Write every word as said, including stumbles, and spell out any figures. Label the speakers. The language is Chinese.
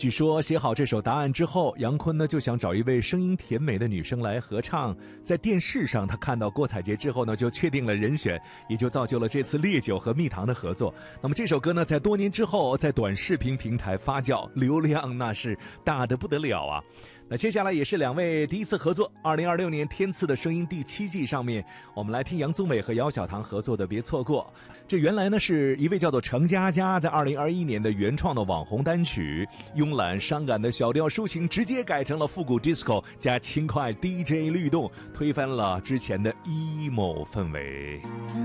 Speaker 1: 据说写好这首答案之后，杨坤呢就想找一位声音甜美的女生来合唱。在电视上他看到郭采洁之后呢，就确定了人选，也就造就了这次烈酒和蜜糖的合作。那么这首歌呢，在多年之后在短视频平台发酵，流量那是大得不得了啊。那接下来也是两位第一次合作，二零二六年天赐的声音第七季上面，我们来听杨宗纬和姚晓棠合作的《别错过》。这原来呢是一位叫做程佳佳在二零二一年的原创的网红单曲，慵懒伤感的小调抒情直接改成了复古 disco 加轻快 D J 律动，推翻了之前的 emo 氛围。